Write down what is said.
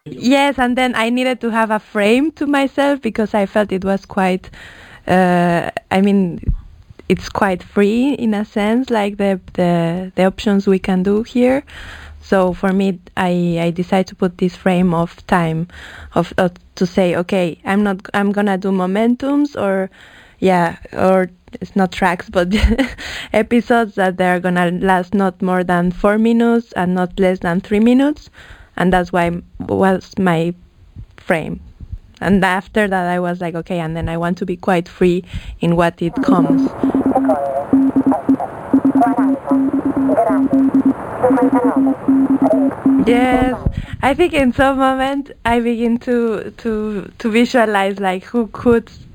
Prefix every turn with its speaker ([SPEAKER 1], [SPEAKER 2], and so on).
[SPEAKER 1] Yes, and then I needed to have a frame to myself because I felt it was quite. I mean, it's quite free in a sense, like the options we can do here. So for me, I decided to put this frame of time, of to say, okay, I'm gonna do momentums or, yeah, or it's not tracks, but episodes that they're gonna last not more than 4 minutes and not less than 3 minutes, and that's why was my frame. And after that, I was like, okay, and then I want to be quite free in what it comes. Yes, I think in some moment I begin to visualize like who could